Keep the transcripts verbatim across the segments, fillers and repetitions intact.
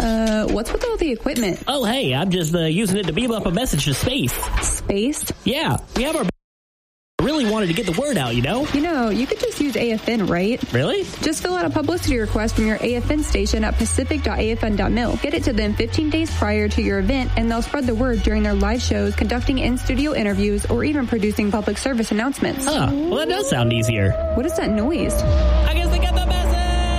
Uh, what's with all the equipment? Oh, hey, I'm just uh, using it to beam up a message to space. Space? Yeah, we have our... I really wanted to get the word out, you know? You know, you could just use A F N, right? Really? Just fill out a publicity request from your A F N station at pacific dot a f n dot mil. Get it to them fifteen days prior to your event, and they'll spread the word during their live shows, conducting in-studio interviews, or even producing public service announcements. Huh. Well, that does sound easier. What is that noise? I guess they got the message!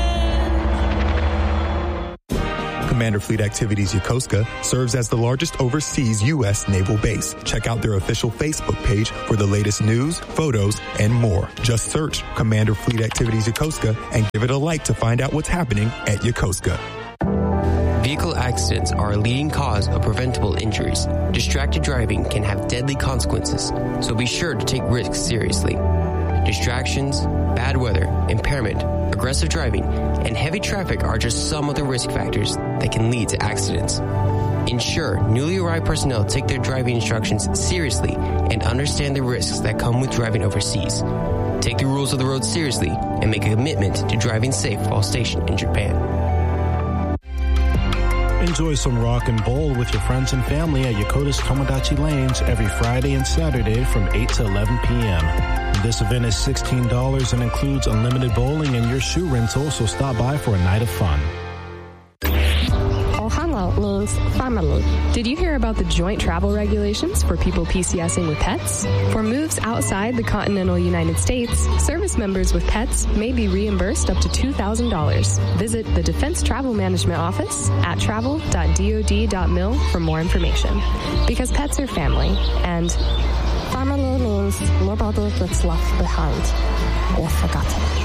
Commander Fleet Activities Yokosuka serves as the largest overseas U S naval base. Check out their official Facebook page for the latest news, photos, and more. Just search Commander Fleet Activities Yokosuka and give it a like to find out what's happening at Yokosuka. Vehicle accidents are a leading cause of preventable injuries. Distracted driving can have deadly consequences, so be sure to take risks seriously. Distractions, bad weather, impairment, aggressive driving, and heavy traffic are just some of the risk factors that can lead to accidents. Ensure newly arrived personnel take their driving instructions seriously and understand the risks that come with driving overseas. Take the rules of the road seriously and make a commitment to driving safe while stationed in Japan. Enjoy some rock and bowl with your friends and family at Yokota's Tomodachi Lanes every Friday and Saturday from eight to eleven p.m. This event is sixteen dollars and includes unlimited bowling and your shoe rental, so stop by for a night of fun. Ohana means family. Did you hear about the joint travel regulations for people PCSing with pets? For moves outside the continental United States, service members with pets may be reimbursed up to two thousand dollars. Visit the Defense Travel Management Office at travel dot dod dot mil for more information. Because pets are family, and family means nobody gets left behind or forgotten.